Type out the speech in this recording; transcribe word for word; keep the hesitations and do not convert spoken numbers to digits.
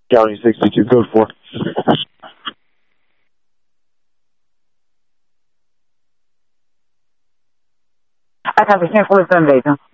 County sixty-two, code four. I copy, ten forty-seven, Dayton.